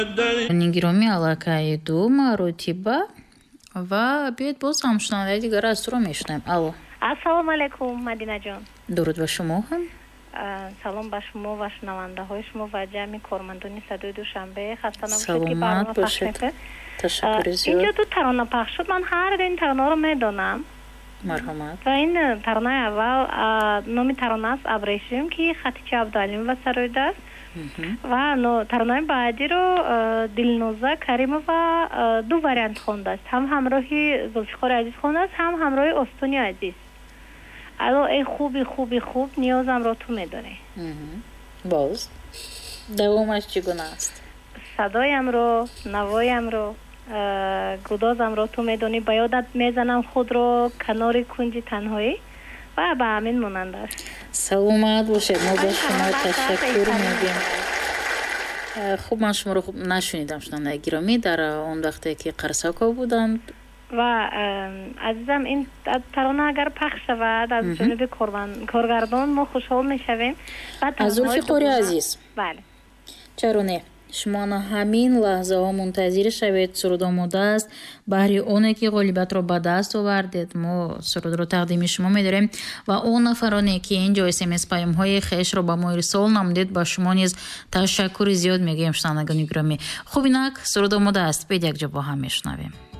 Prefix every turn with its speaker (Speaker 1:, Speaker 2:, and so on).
Speaker 1: гиромӣ аллакай ду маротиба ва биёед боз ҳам шунавандаи дигар аз туро мешунавем. Алло,
Speaker 2: ассалому алайкум Мадинаҷон.
Speaker 1: дуруд ба шумо ҳам.
Speaker 2: Салом ба шумо ва шунавандаҳои шумо ва ҷамъи кормандони Садои Душанбе. Хаста набошед ки
Speaker 1: Саломат
Speaker 2: барнома пахш
Speaker 1: бошед.
Speaker 2: мешавад.
Speaker 1: Ташаккури зиёд.
Speaker 2: Инҷо ду тарона пахш шуд. Ман ҳар ин таронаро медонам.
Speaker 1: Марҳамат.
Speaker 2: ва ин таронаи аввал номи тарона аст Абрешим ки Хатича Абдуалимова сароида аст. ва таронаи баъдиро Дилноза Каримова ду вариант хондааст. ҳам ҳамроҳи Зулфиқори азиз хондааст, ҳам ҳамроҳи Остони азиз. алло эй хуб ниёзамро ту медонӣ.
Speaker 1: боз давомаш чӣ гуна аст?
Speaker 2: садоямро, навоямро, гудозамро ту медонӣ. ба ёдат мезанам худро канори кунҷи танҳоӣ ва ба ҳамин монанд аст.
Speaker 1: саломат бошед. мо ба шумо ташаккур мегӯем. хуб, ман шуморо хуб нашунидам шунавандаи гиромӣ дар он вақте ки Қарсако буданд.
Speaker 2: ва азизам ин тарона агар пахш шавад аз ҷониби коргардон мо хушҳол мешавем.
Speaker 1: аз Зулфиқори азиз.
Speaker 2: бале,
Speaker 1: чаро не, шумо на ҳамин лаҳзаҳо мунтазир шавед. суруд омода аст. баҳри оне ки ғолибатро ба даст овардед, мо сурудро тақдими шумо медорем ва он нафароне ки ин ҷо смс паёмҳои хешро ба мо ирсол намудед, ба шумо низ ташаккури зиёд мегӯем шунавандагони гиромӣ. хуб, инак суруд омода аст. бед як ҷо бо ҳам мешунавем.